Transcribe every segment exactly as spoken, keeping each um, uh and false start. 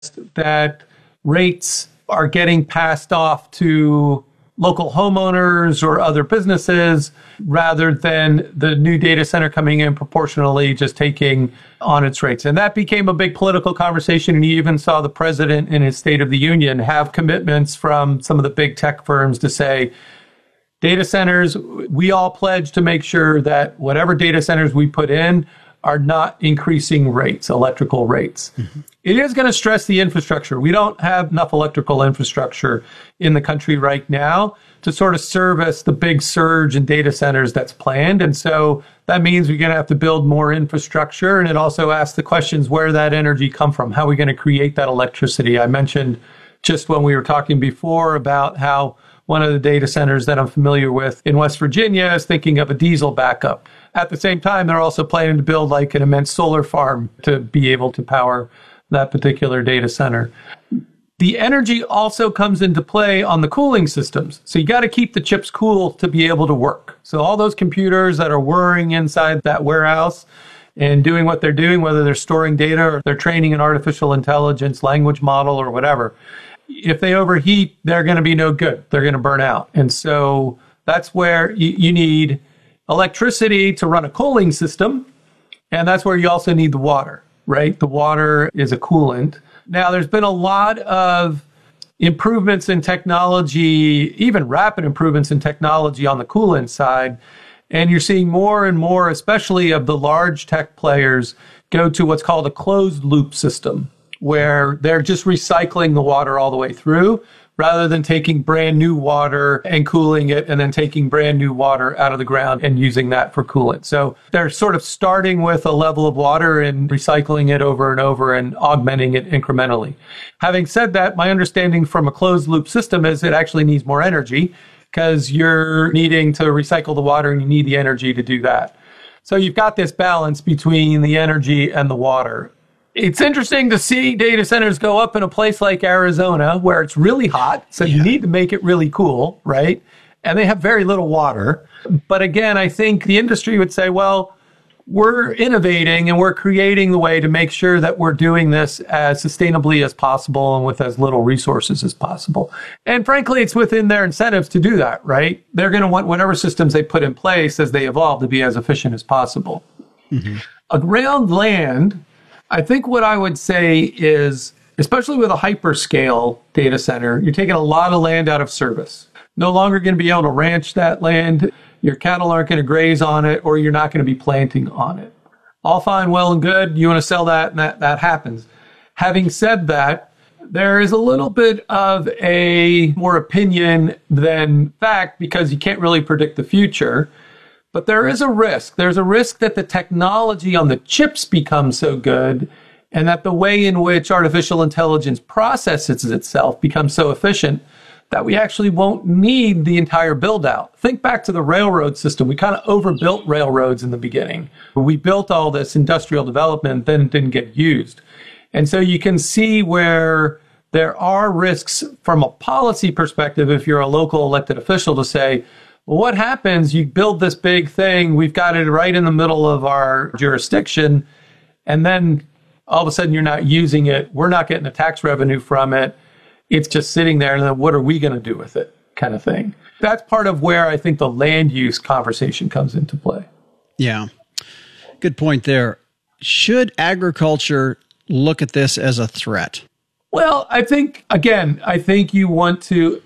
that rates are getting passed off to local homeowners or other businesses rather than the new data center coming in proportionally just taking on its rates. And that became a big political conversation. And you even saw the president in his State of the Union have commitments from some of the big tech firms to say, data centers, we all pledge to make sure that whatever data centers we put in are not increasing rates, electrical rates. Mm-hmm. It is going to stress the infrastructure. We don't have enough electrical infrastructure in the country right now to sort of service the big surge in data centers that's planned. And so that means we're going to have to build more infrastructure. And it also asks the questions, where that energy come from? How are we going to create that electricity? I mentioned just when we were talking before about how one of the data centers that I'm familiar with in West Virginia is thinking of a diesel backup. At the same time, they're also planning to build like an immense solar farm to be able to power that particular data center. The energy also comes into play on the cooling systems. So you got to keep the chips cool to be able to work. So all those computers that are whirring inside that warehouse and doing what they're doing, whether they're storing data or they're training an artificial intelligence language model or whatever, if they overheat, they're going to be no good. They're going to burn out. And so that's where you, you need electricity to run a cooling system. And that's where you also need the water, right? The water is a coolant. Now, there's been a lot of improvements in technology, even rapid improvements in technology on the coolant side. And you're seeing more and more, especially of the large tech players, go to what's called a closed loop system, where they're just recycling the water all the way through, rather than taking brand new water and cooling it and then taking brand new water out of the ground and using that for coolant. So they're sort of starting with a level of water and recycling it over and over and augmenting it incrementally. Having said that, my understanding from a closed loop system is it actually needs more energy because you're needing to recycle the water and you need the energy to do that. So you've got this balance between the energy and the water. It's interesting to see data centers go up in a place like Arizona where it's really hot. So yeah. You need to make it really cool, right? And they have very little water. But again, I think the industry would say, well, we're innovating and we're creating the way to make sure that we're doing this as sustainably as possible and with as little resources as possible. And frankly, it's within their incentives to do that, right? They're going to want whatever systems they put in place as they evolve to be as efficient as possible. Mm-hmm. Around land, I think what I would say is, especially with a hyperscale data center, you're taking a lot of land out of service. No longer going to be able to ranch that land. Your cattle aren't going to graze on it, or you're not going to be planting on it. All fine, well and good. You want to sell that, and that, that happens. Having said that, there is a little bit of a more opinion than fact because you can't really predict the future. But there is a risk. There's a risk that the technology on the chips becomes so good and that the way in which artificial intelligence processes itself becomes so efficient that we actually won't need the entire build out. Think back to the railroad system. We kind of overbuilt railroads in the beginning. We built all this industrial development, then it didn't get used. And so you can see where there are risks from a policy perspective if you're a local elected official to say, well, what happens? You build this big thing. We've got it right in the middle of our jurisdiction. And then all of a sudden you're not using it. We're not getting the tax revenue from it. It's just sitting there. And then what are we going to do with it? Kind of thing. That's part of where I think the land use conversation comes into play. Yeah. Good point there. Should agriculture look at this as a threat? Well, I think, again, I think you want to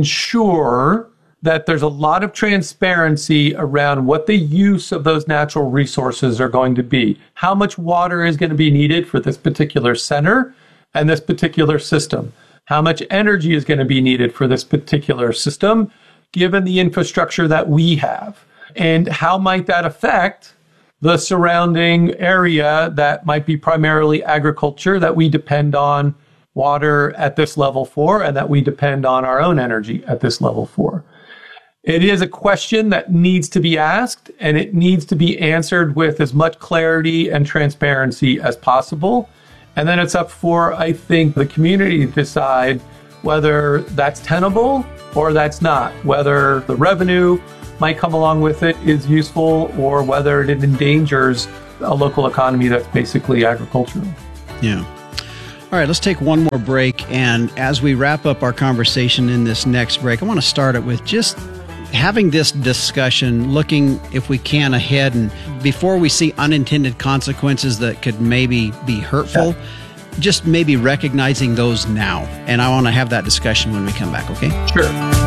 ensure that there's a lot of transparency around what the use of those natural resources are going to be. How much water is going to be needed for this particular center and this particular system? How much energy is going to be needed for this particular system, given the infrastructure that we have? And how might that affect the surrounding area that might be primarily agriculture that we depend on water at this level for and that we depend on our own energy at this level for? It is a question that needs to be asked, and it needs to be answered with as much clarity and transparency as possible. And then it's up for, I think, the community to decide whether that's tenable or that's not, whether the revenue might come along with it is useful or whether it endangers a local economy that's basically agricultural. Yeah. All right, let's take one more break. And as we wrap up our conversation in this next break, I want to start it with just having this discussion, looking, if we can, ahead, and before we see unintended consequences that could maybe be hurtful, yeah. just maybe recognizing those now. And I want to have that discussion when we come back, okay? Sure.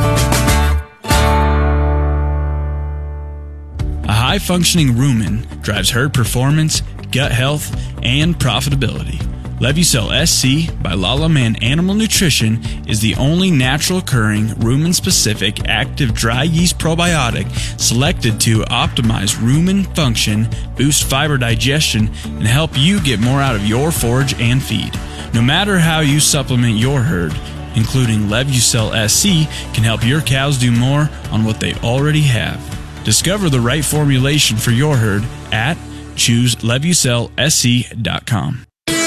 A high-functioning rumen drives herd performance, gut health, and profitability. Levucel S C by Lala Man Animal Nutrition is the only natural occurring rumen-specific active dry yeast probiotic selected to optimize rumen function, boost fiber digestion, and help you get more out of your forage and feed. No matter how you supplement your herd, including Levucel S C can help your cows do more on what they already have. Discover the right formulation for your herd at choose levucel s c dot com.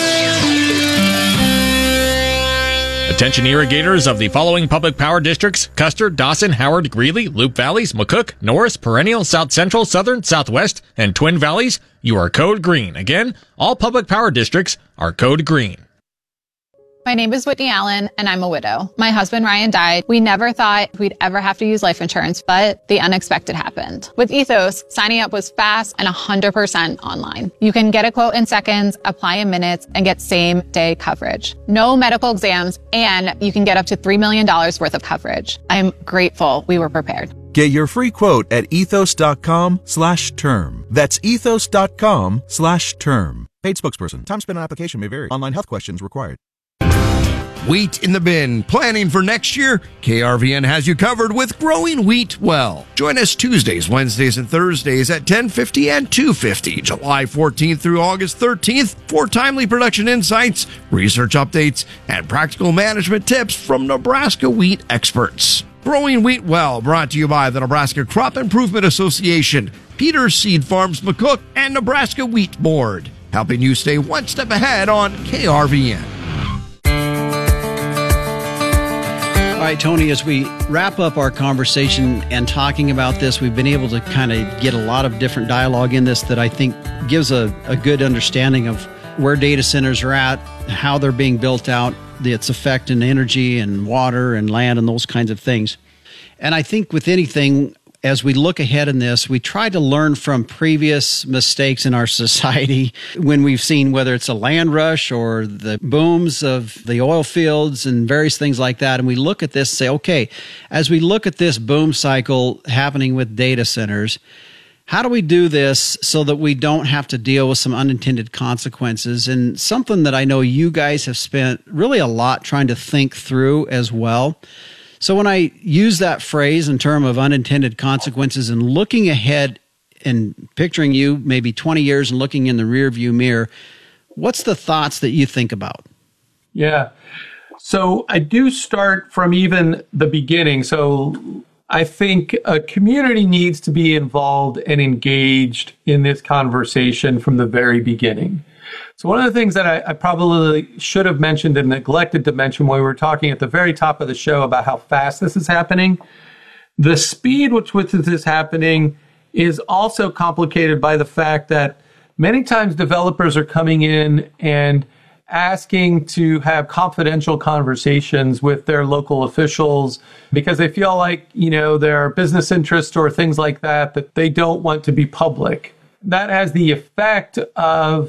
Attention irrigators of the following public power districts: Custer, Dawson, Howard, Greeley, Loup Valleys, McCook, Norris, Perennial, South Central, Southern, Southwest, and Twin Valleys. You are code green. Again, all public power districts are code green. My name is Whitney Allen, and I'm a widow. My husband, Ryan, died. We never thought we'd ever have to use life insurance, but the unexpected happened. With Ethos, signing up was fast and one hundred percent online. You can get a quote in seconds, apply in minutes, and get same-day coverage. No medical exams, and you can get up to three million dollars worth of coverage. I'm grateful we were prepared. Get your free quote at ethos.com slash term. That's ethos.com slash term. Paid spokesperson. Time spent on application may vary. Online health questions required. Wheat in the bin. Planning for next year? K R V N has you covered with Growing Wheat Well. Join us Tuesdays, Wednesdays, and Thursdays at ten fifty and two fifty, July fourteenth through August thirteenth for timely production insights, research updates, and practical management tips from Nebraska wheat experts. Growing Wheat Well, brought to you by the Nebraska Crop Improvement Association, Peters Seed Farms McCook, and Nebraska Wheat Board, helping you stay one step ahead on K R V N. All right, Tony, as we wrap up our conversation and talking about this, we've been able to kind of get a lot of different dialogue in this that I think gives a, a good understanding of where data centers are at, how they're being built out, its effect in energy and water and land and those kinds of things. And I think with anything, as we look ahead in this, we try to learn from previous mistakes in our society when we've seen whether it's a land rush or the booms of the oil fields and various things like that. And we look at this and say, okay, as we look at this boom cycle happening with data centers, how do we do this so that we don't have to deal with some unintended consequences? And something that I know you guys have spent really a lot trying to think through as well. So when I use that phrase in terms of unintended consequences and looking ahead and picturing you maybe twenty years and looking in the rearview mirror, what's the thoughts that you think about? Yeah. So I do start from even the beginning. So I think a community needs to be involved and engaged in this conversation from the very beginning. So one of the things that I, I probably should have mentioned and neglected to mention when we were talking at the very top of the show about how fast this is happening, the speed with which this is happening is also complicated by the fact that many times developers are coming in and asking to have confidential conversations with their local officials because they feel like, you know, their business interests or things like that, that they don't want to be public. That has the effect of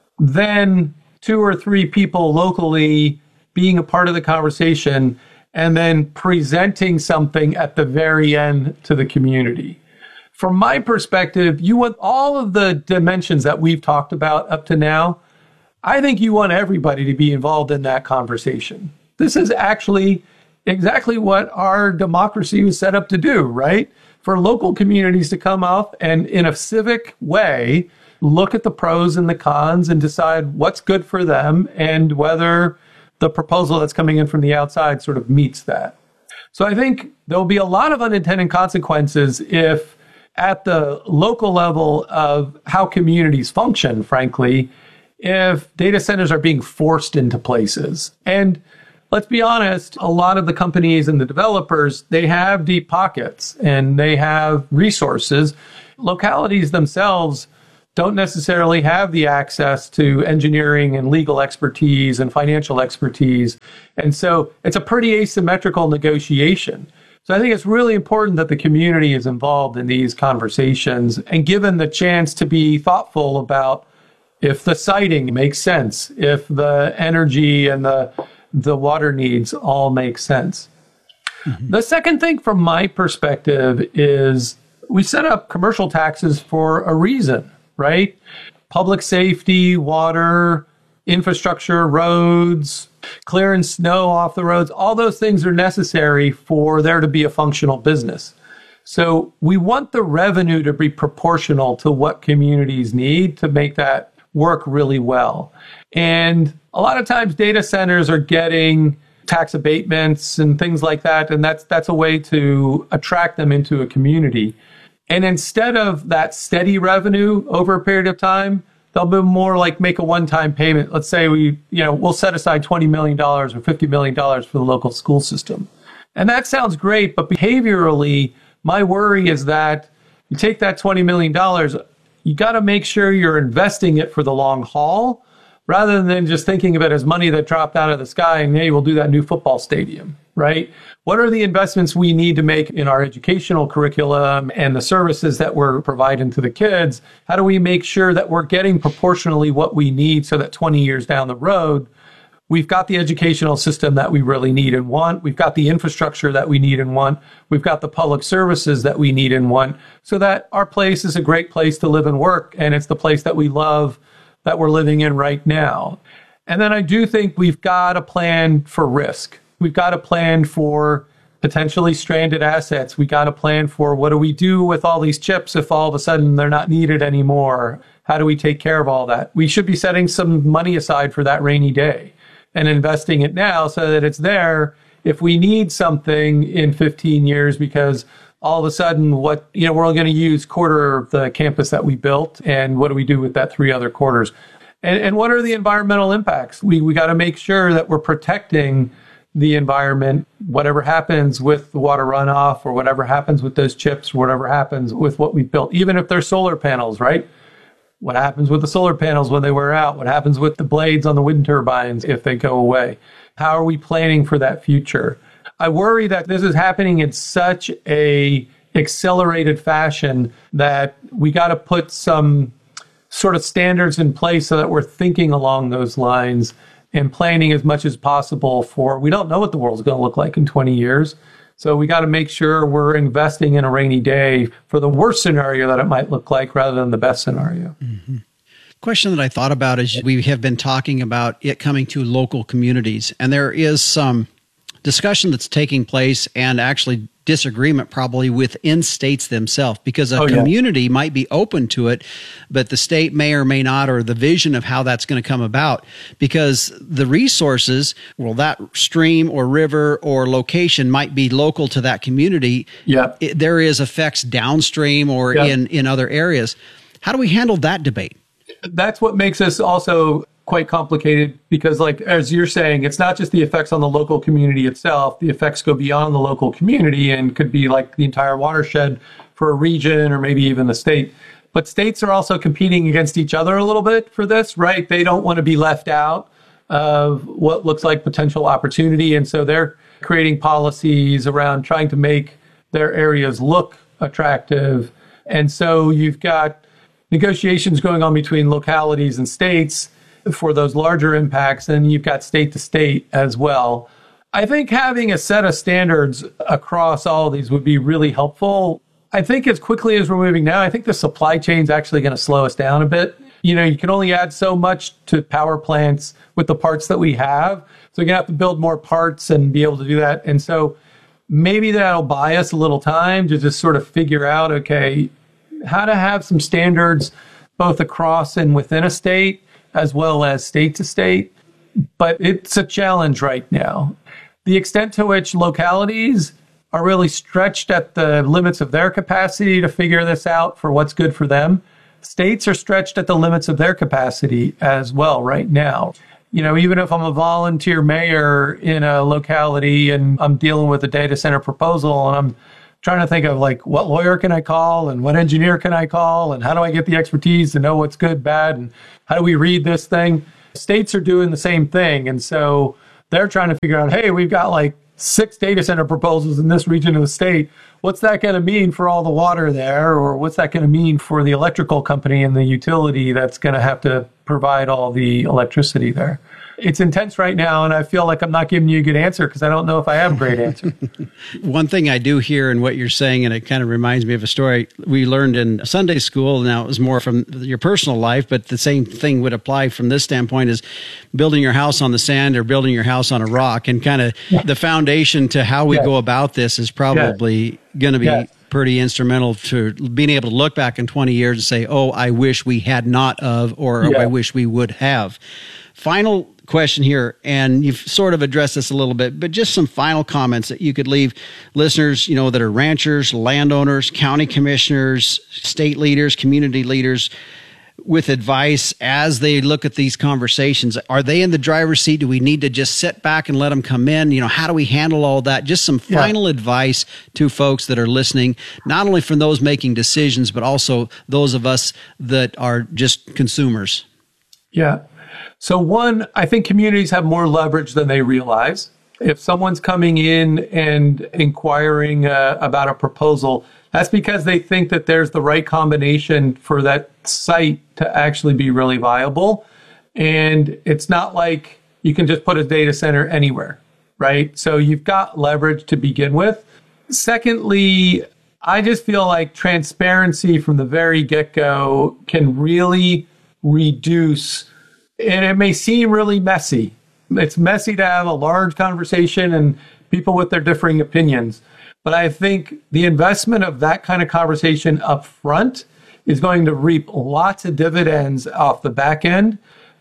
then two or three people locally being a part of the conversation and then presenting something at the very end to the community. From my perspective, you want all of the dimensions that we've talked about up to now. I think you want everybody to be involved in that conversation. This is actually exactly what our democracy was set up to do, right? For local communities to come up and in a civic way, look at the pros and the cons and decide what's good for them and whether the proposal that's coming in from the outside sort of meets that. So I think there'll be a lot of unintended consequences if at the local level of how communities function, frankly, if data centers are being forced into places. And let's be honest, a lot of the companies and the developers, they have deep pockets and they have resources. Localities themselves don't necessarily have the access to engineering and legal expertise and financial expertise. And so it's a pretty asymmetrical negotiation. So I think it's really important that the community is involved in these conversations and given the chance to be thoughtful about if the siting makes sense, if the energy and the the water needs all make sense. Mm-hmm. The second thing from my perspective is we set up commercial taxes for a reason, right? Public safety, water, infrastructure, roads, clearing snow off the roads, all those things are necessary for there to be a functional business. So we want the revenue to be proportional to what communities need to make that work really well. And a lot of times data centers are getting tax abatements and things like that, and that's that's a way to attract them into a community. And instead of that steady revenue over a period of time, they'll be more like make a one-time payment. Let's say we, you know, we'll set aside twenty million dollars or fifty million dollars for the local school system. And that sounds great, but behaviorally, my worry is that you take that twenty million dollars, you got to make sure you're investing it for the long haul rather than just thinking of it as money that dropped out of the sky and, hey, we'll do that new football stadium, right? What are the investments we need to make in our educational curriculum and the services that we're providing to the kids? How do we make sure that we're getting proportionally what we need so that twenty years down the road, we've got the educational system that we really need and want. We've got the infrastructure that we need and want. We've got the public services that we need and want so that our place is a great place to live and work. And it's the place that we love that we're living in right now. And then I do think we've got a plan for risk. We've got a plan for potentially stranded assets. We got a plan for what do we do with all these chips if all of a sudden they're not needed anymore? How do we take care of all that? We should be setting some money aside for that rainy day and investing it now so that it's there if we need something in fifteen years, because all of a sudden what, you know, we're only going to use quarter of the campus that we built. And what do we do with that three other quarters? And, and what are the environmental impacts? We, we got to make sure that we're protecting the environment, whatever happens with the water runoff or whatever happens with those chips, or whatever happens with what we've built, even if they're solar panels, right? What happens with the solar panels when they wear out? What happens with the blades on the wind turbines if they go away? How are we planning for that future? I worry that this is happening in such a accelerated fashion that we got to put some sort of standards in place so that we're thinking along those lines and planning as much as possible for, we don't know what the world's going to look like in twenty years. So we got to make sure we're investing in a rainy day for the worst scenario that it might look like rather than the best scenario. Mm-hmm. Question that I thought about is we have been talking about it coming to local communities, and there is some discussion that's taking place and actually disagreement probably within states themselves, because a oh, yeah. community might be open to it, but the state may or may not, or the vision of how that's going to come about, because the resources, well, that stream or river or location might be local to that community. Yeah. It, there is effects downstream or yeah. in, in other areas. How do we handle that debate? That's what makes us also quite complicated, because like, as you're saying, it's not just the effects on the local community itself. The effects go beyond the local community and could be like the entire watershed for a region or maybe even the state. But states are also competing against each other a little bit for this, right? They don't want to be left out of what looks like potential opportunity. And so they're creating policies around trying to make their areas look attractive. And so you've got negotiations going on between localities and states for those larger impacts, and you've got state to state as well. I think having a set of standards across all of these would be really helpful. I think as quickly as we're moving now, I think the supply chain is actually going to slow us down a bit. You know, you can only add so much to power plants with the parts that we have. So you're going to have to build more parts and be able to do that. And so maybe that'll buy us a little time to just sort of figure out, okay, how to have some standards both across and within a state, as well as state to state. But it's a challenge right now. The extent to which localities are really stretched at the limits of their capacity to figure this out for what's good for them, states are stretched at the limits of their capacity as well right now. You know, even if I'm a volunteer mayor in a locality and I'm dealing with a data center proposal and I'm trying to think of like, what lawyer can I call and what engineer can I call and how do I get the expertise to know what's good, bad, and how do we read this thing? States are doing the same thing. And so they're trying to figure out, hey, we've got like six data center proposals in this region of the state. What's that going to mean for all the water there? Or what's that going to mean for the electrical company and the utility that's going to have to provide all the electricity there? It's intense right now, and I feel like I'm not giving you a good answer because I don't know if I have a great answer. One thing I do hear in what you're saying, and it kind of reminds me of a story we learned in Sunday school. Now, it was more from your personal life, but the same thing would apply from this standpoint, is building your house on the sand or building your house on a rock. And kind of yeah. the foundation to how we yeah. go about this is probably yeah. going to be yeah. pretty instrumental to being able to look back in twenty years and say, oh, I wish we had not of, or yeah. I wish we would have. Final question here, and you've sort of addressed this a little bit, but just some final comments that you could leave listeners, you know, that are ranchers, landowners, county commissioners, state leaders, community leaders, with advice as they look at these conversations. Are they in the driver's seat? Do we need to just sit back and let them come in? You know, how do we handle all that? Just some final yeah. advice to folks that are listening, not only from those making decisions, but also those of us that are just consumers. Yeah. So one, I think communities have more leverage than they realize. If someone's coming in and inquiring uh, about a proposal, that's because they think that there's the right combination for that site to actually be really viable. And it's not like you can just put a data center anywhere, right? So you've got leverage to begin with. Secondly, I just feel like transparency from the very get-go can really reduce. And it may seem really messy. It's messy to have a large conversation and people with their differing opinions. But I think the investment of that kind of conversation up front is going to reap lots of dividends off the back end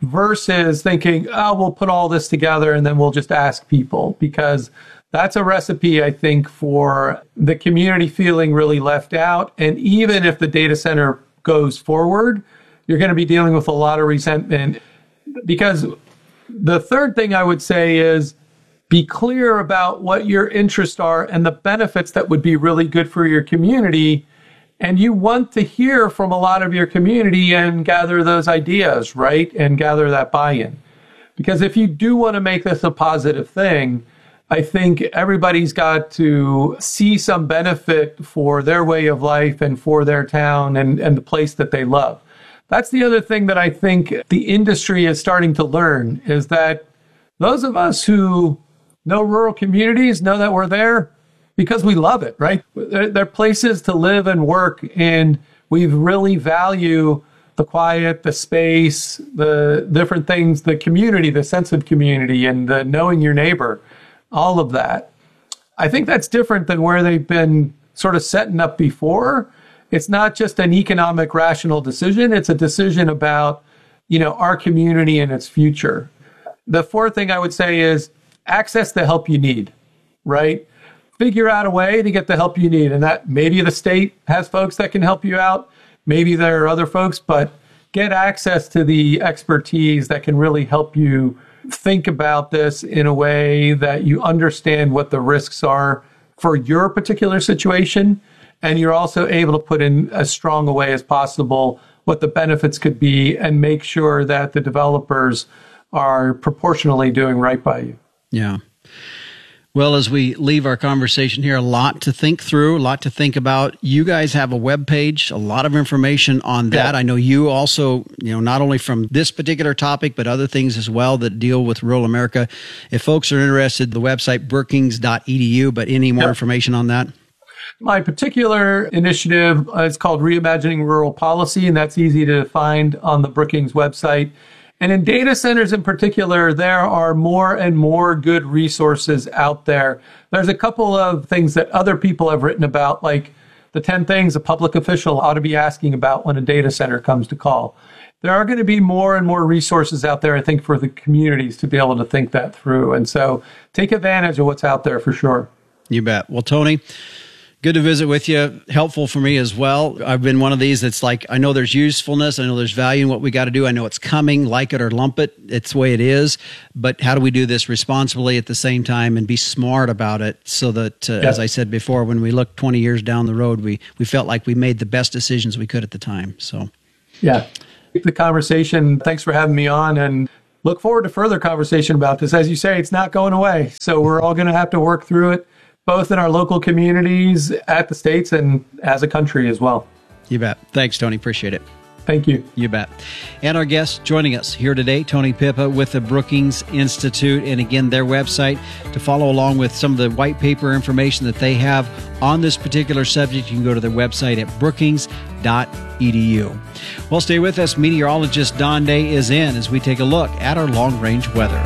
versus thinking, oh, we'll put all this together and then we'll just ask people. Because that's a recipe, I think, for the community feeling really left out. And even if the data center goes forward, you're going to be dealing with a lot of resentment. Because the third thing I would say is be clear about what your interests are and the benefits that would be really good for your community. And you want to hear from a lot of your community and gather those ideas, right? And gather that buy-in. Because if you do want to make this a positive thing, I think everybody's got to see some benefit for their way of life and for their town and, and the place that they love. That's the other thing that I think the industry is starting to learn, is that those of us who know rural communities know that we're there because we love it, right? They're, they're places to live and work, and we really value the quiet, the space, the different things, the community, the sense of community, and the knowing your neighbor, all of that. I think that's different than where they've been sort of setting up before. It's not just an economic, rational decision. It's a decision about, you know, our community and its future. The fourth thing I would say is access the help you need, right? Figure out a way to get the help you need. And that maybe the state has folks that can help you out. Maybe there are other folks, but get access to the expertise that can really help you think about this in a way that you understand what the risks are for your particular situation. And you're also able to put in as strong a way as possible what the benefits could be and make sure that the developers are proportionally doing right by you. Yeah. Well, as we leave our conversation here, a lot to think through, a lot to think about. You guys have a webpage, a lot of information on that. Yeah. I know you also, you know, not only from this particular topic, but other things as well that deal with rural America. If folks are interested, the website brookings dot e d u, but any more yeah. information on that? My particular initiative is called Reimagining Rural Policy, and that's easy to find on the Brookings website. And in data centers in particular, there are more and more good resources out there. There's a couple of things that other people have written about, like the ten things a public official ought to be asking about when a data center comes to call. There are going to be more and more resources out there, I think, for the communities to be able to think that through. And so take advantage of what's out there for sure. You bet. Well, Tony, Good to visit with you. Helpful for me as well. I've been one of these that's like, I know there's usefulness. I know there's value in what we got to do. I know it's coming, like it or lump it. It's the way it is. But how do we do this responsibly at the same time and be smart about it so that, uh, yeah. as I said before, when we look twenty years down the road, we, we felt like we made the best decisions we could at the time. So, yeah. The conversation. Thanks for having me on, and look forward to further conversation about this. As you say, it's not going away. So we're all going to have to work through it, both in our local communities, at the states, and as a country as well. You bet. Thanks, Tony. Appreciate it. Thank you. You bet. And our guest joining us here today, Tony Pippa with the Brookings Institute. And again, their website to follow along with some of the white paper information that they have on this particular subject. You can go to their website at brookings dot e d u. Well, stay with us. Meteorologist Don Day is in as we take a look at our long-range weather.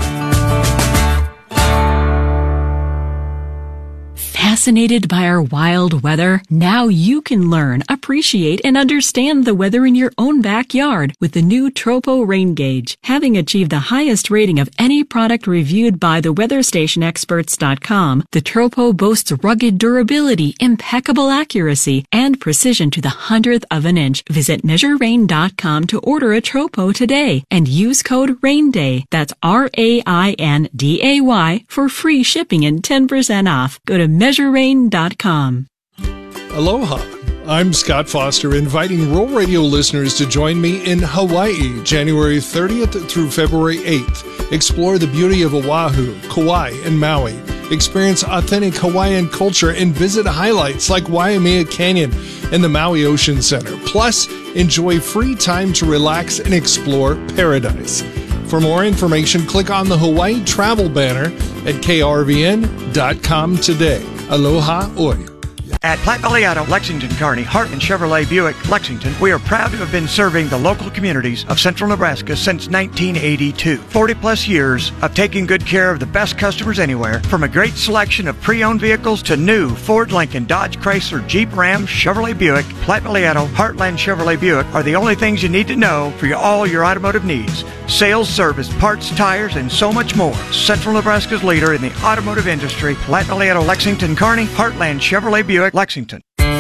Fascinated by our wild weather? Now you can learn, appreciate, and understand the weather in your own backyard with the new Tropo Rain Gauge. Having achieved the highest rating of any product reviewed by the weather station experts dot com, the Tropo boasts rugged durability, impeccable accuracy, and precision to the hundredth of an inch. Visit measure rain dot com to order a Tropo today and use code RAINDAY, that's R A I N D A Y, for free shipping and ten percent off. Go to measure rain dot com. Aloha. I'm Scott Foster, inviting Rural Radio listeners to join me in Hawaii, January thirtieth through February eighth. Explore the beauty of Oahu, Kauai, and Maui. Experience authentic Hawaiian culture and visit highlights like Waimea Canyon and the Maui Ocean Center. Plus, enjoy free time to relax and explore paradise. For more information, click on the Hawaii travel banner at K R V N dot com today. Aloha oi. At Platte Valley Auto, Lexington, Kearney, Heartland Chevrolet Buick, Lexington, we are proud to have been serving the local communities of central Nebraska since nineteen eighty-two. forty plus years of taking good care of the best customers anywhere, from a great selection of pre-owned vehicles to new Ford, Lincoln, Dodge, Chrysler, Jeep, Ram, Chevrolet Buick. Platte Valley Auto, Heartland Chevrolet Buick are the only things you need to know for your, all your automotive needs. Sales, service, parts, tires, and so much more. Central Nebraska's leader in the automotive industry, Platte Valley Auto, Lexington, Kearney, Heartland Chevrolet Buick, Lexington.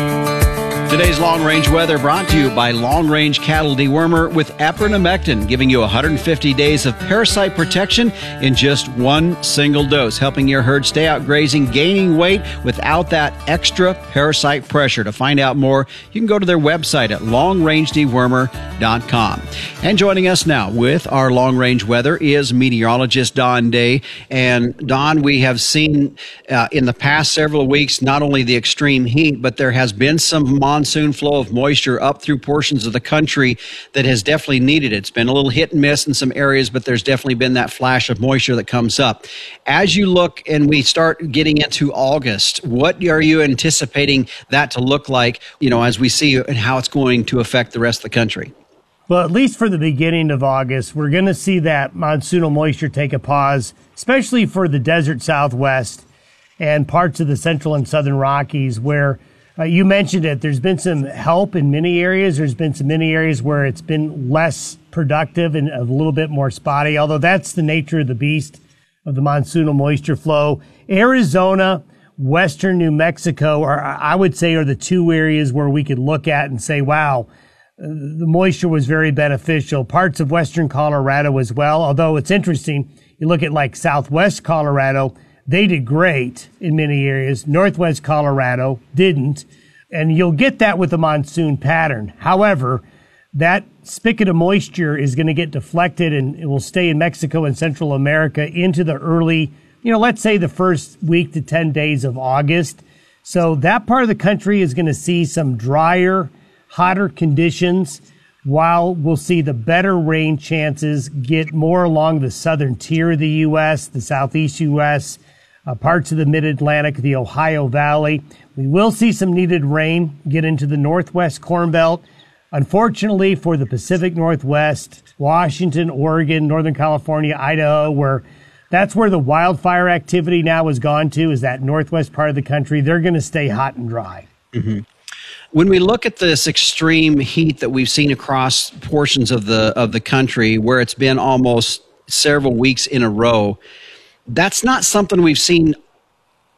Today's long-range weather brought to you by Long Range Cattle Dewormer with Aprinomectin, giving you one hundred fifty days of parasite protection in just one single dose, helping your herd stay out grazing, gaining weight without that extra parasite pressure. To find out more, you can go to their website at long range dewormer dot com. And joining us now with our long-range weather is meteorologist Don Day. And Don, we have seen uh, in the past several weeks not only the extreme heat, but there has been some monsoon monsoon flow of moisture up through portions of the country that has definitely needed it. It's been a little hit and miss in some areas, but there's definitely been that flash of moisture that comes up. As you look and we start getting into August, what are you anticipating that to look like, you know, as we see and how it's going to affect the rest of the country? Well, at least for the beginning of August, we're going to see that monsoonal moisture take a pause, especially for the desert Southwest and parts of the central and southern Rockies, where Uh, you mentioned it. There's been some help in many areas. There's been some many areas where it's been less productive and a little bit more spotty, although that's the nature of the beast of the monsoonal moisture flow. Arizona, western New Mexico, are, I would say, are the two areas where we could look at and say, wow, the moisture was very beneficial. Parts of western Colorado as well, although it's interesting. You look at like southwest Colorado, they did great in many areas. Northwest Colorado didn't. And you'll get that with the monsoon pattern. However, that spigot of moisture is going to get deflected and it will stay in Mexico and Central America into the early, you know, let's say the first week to ten days of August. So that part of the country is going to see some drier, hotter conditions, while we'll see the better rain chances get more along the southern tier of the U S, the southeast U S, Uh, parts of the mid-Atlantic, the Ohio Valley. We will see some needed rain get into the northwest Corn Belt. Unfortunately for the Pacific Northwest, Washington, Oregon, Northern California, Idaho, where that's where the wildfire activity now has gone to, is that northwest part of the country. They're going to stay hot and dry. Mm-hmm. When we look at this extreme heat that we've seen across portions of the of the country, where it's been almost several weeks in a row, that's not something we've seen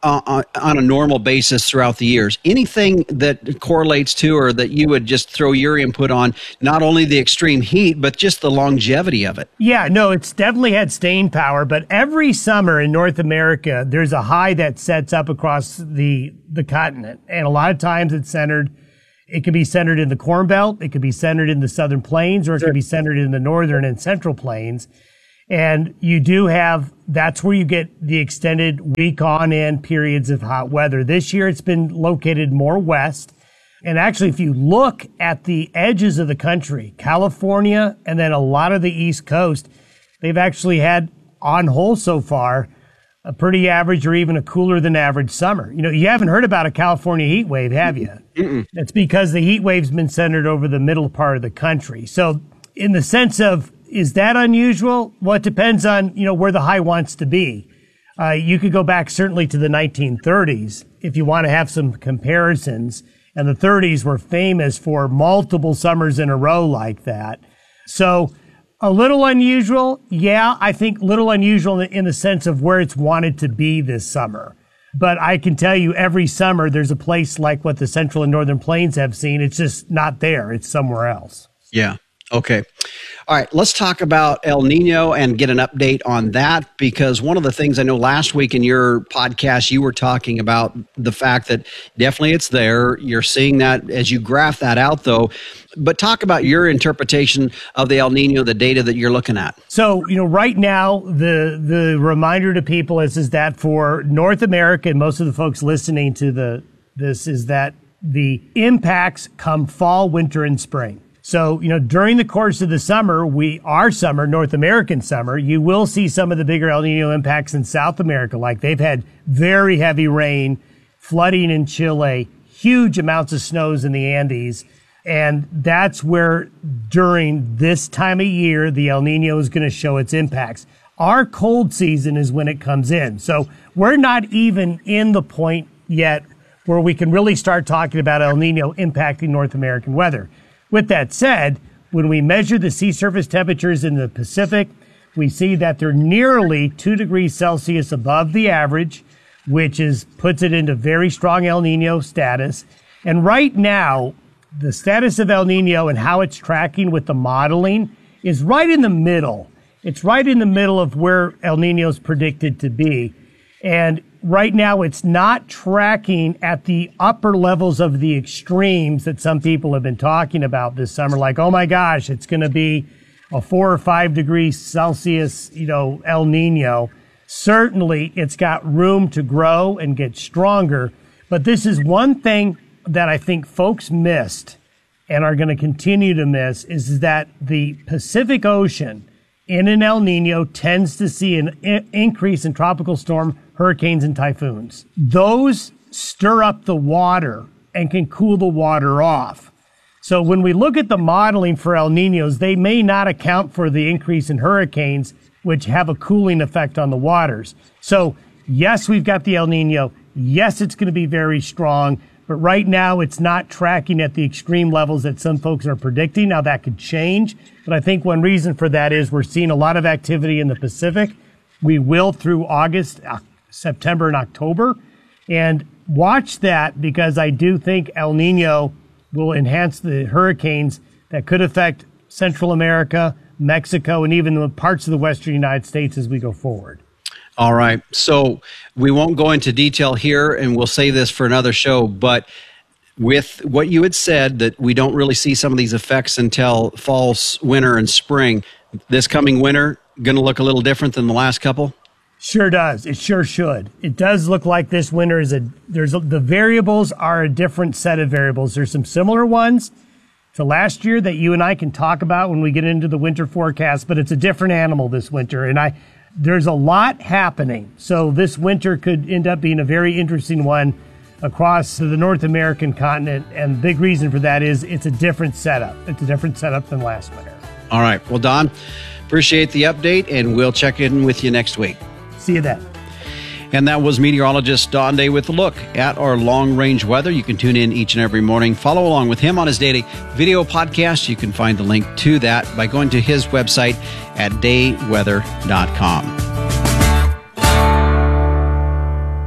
uh, on a normal basis throughout the years. Anything that correlates to or that you would just throw your input on, not only the extreme heat, but just the longevity of it? Yeah, no, it's definitely had staying power, but every summer in North America, there's a high that sets up across the, the continent. And a lot of times it's centered, it can be centered in the Corn Belt, it could be centered in the Southern Plains, or it Sure. could be centered in the Northern and Central Plains. And you do have, that's where you get the extended week on end periods of hot weather. This year it's been located more west. And actually, if you look at the edges of the country, California and then a lot of the East Coast, they've actually had on whole so far a pretty average or even a cooler than average summer. You know, you haven't heard about a California heat wave, have you? Mm-mm. That's because the heat wave's been centered over the middle part of the country. So in the sense of, is that unusual? Well, it depends on, you know, where the high wants to be. Uh, you could go back certainly to the nineteen thirties if you want to have some comparisons. And the thirties were famous for multiple summers in a row like that. So a little unusual. Yeah, I think little unusual in the, in the sense of where it's wanted to be this summer. But I can tell you every summer there's a place like what the Central and Northern Plains have seen. It's just not there. It's somewhere else. Yeah. Okay. All right. Let's talk about El Nino and get an update on that, because one of the things I know last week in your podcast, you were talking about the fact that definitely it's there. You're seeing that as you graph that out, though. But talk about your interpretation of the El Nino, the data that you're looking at. So, you know, right now, the the reminder to people is, is that for North America and most of the folks listening to the this is that the impacts come fall, winter, and spring. So, you know, during the course of the summer, we, our summer, North American summer, you will see some of the bigger El Nino impacts in South America. Like they've had very heavy rain, flooding in Chile, huge amounts of snows in the Andes. And that's where during this time of year, the El Nino is going to show its impacts. Our cold season is when it comes in. So we're not even in the point yet where we can really start talking about El Nino impacting North American weather. With that said, when we measure the sea surface temperatures in the Pacific, we see that they're nearly two degrees Celsius above the average, which is puts it into very strong El Nino status. And right now, the status of El Nino and how it's tracking with the modeling is right in the middle. It's right in the middle of where El Nino is predicted to be. And right now, it's not tracking at the upper levels of the extremes that some people have been talking about this summer. Like, oh my gosh, it's going to be a four or five degrees Celsius, you know, El Nino. Certainly, it's got room to grow and get stronger. But this is one thing that I think folks missed and are going to continue to miss is that the Pacific Ocean in an El Nino tends to see an I- increase in tropical storm, hurricanes, and typhoons. Those stir up the water and can cool the water off. So when we look at the modeling for El Ninos, they may not account for the increase in hurricanes, which have a cooling effect on the waters. So yes, we've got the El Nino. Yes, it's going to be very strong. But right now, it's not tracking at the extreme levels that some folks are predicting. Now, that could change. But I think one reason for that is we're seeing a lot of activity in the Pacific. We will through August, uh, September, and October. And watch that, because I do think El Nino will enhance the hurricanes that could affect Central America, Mexico, and even the parts of the western United States as we go forward. All right. So we won't go into detail here, and we'll save this for another show. But with what you had said, that we don't really see some of these effects until fall, winter, and spring, this coming winter going to look a little different than the last couple? Sure does. It sure should. It does look like this winter is a, there's a, the variables are a different set of variables. There's some similar ones to last year that you and I can talk about when we get into the winter forecast, but it's a different animal this winter. And I, there's a lot happening. So this winter could end up being a very interesting one across the North American continent. And the big reason for that is it's a different setup. It's a different setup than last winter. All right. Well, Don, appreciate the update, and we'll check in with you next week. See you then. And that was meteorologist Don Day with a look at our long-range weather. You can tune in each and every morning. Follow along with him on his daily video podcast. You can find the link to that by going to his website at day weather dot com.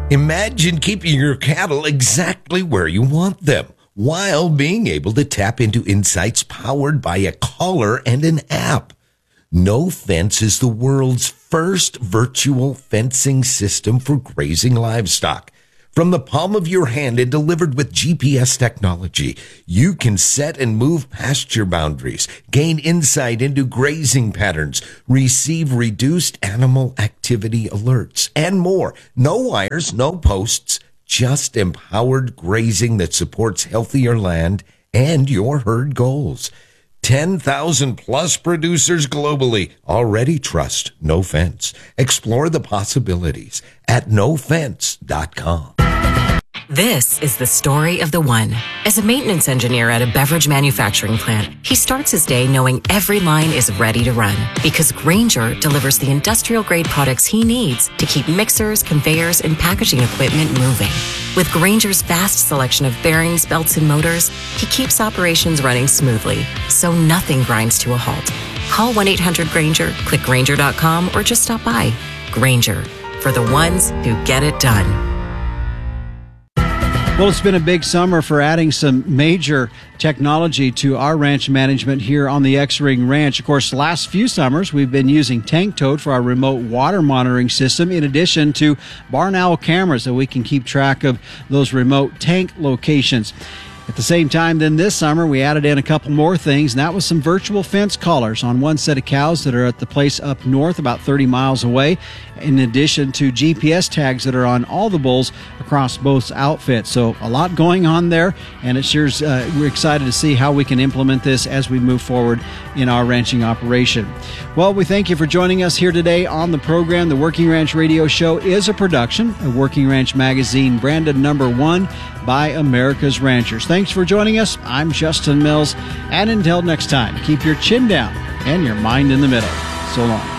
Imagine keeping your cattle exactly where you want them, while being able to tap into insights powered by a collar and an app. No Fence is the world's first virtual fencing system for grazing livestock. From the palm of your hand and delivered with G P S technology, you can set and move pasture boundaries, gain insight into grazing patterns, receive reduced animal activity alerts, and more. No wires, no posts, just empowered grazing that supports healthier land and your herd goals. ten thousand plus producers globally already trust No Fence. Explore the possibilities at no fence dot com. This is the story of the one. As a maintenance engineer at a beverage manufacturing plant, he starts his day knowing every line is ready to run because Grainger delivers the industrial-grade products he needs to keep mixers, conveyors, and packaging equipment moving. With Grainger's vast selection of bearings, belts, and motors, he keeps operations running smoothly, so nothing grinds to a halt. Call one eight hundred Grainger, click Grainger dot com, or just stop by. Grainger, for the ones who get it done. Well, it's been a big summer for adding some major technology to our ranch management here on the X-Ring Ranch. Of course, the last few summers, we've been using Tank Toad for our remote water monitoring system, in addition to Barn Owl cameras that we can keep track of those remote tank locations. At the same time, then this summer, we added in a couple more things, and that was some virtual fence collars on one set of cows that are at the place up north about thirty miles away, in addition to G P S tags that are on all the bulls across both outfits. So a lot going on there, and it sure's, uh, we're excited to see how we can implement this as we move forward in our ranching operation. Well, we thank you for joining us here today on the program. The Working Ranch Radio Show is a production of Working Ranch Magazine, branded number one by America's Ranchers. Thanks for joining us. I'm Justin Mills, and until next time, keep your chin down and your mind in the middle. So long.